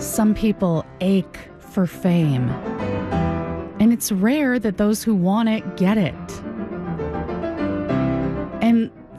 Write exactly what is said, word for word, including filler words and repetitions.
Some people ache for fame, and it's rare that those who want it get it.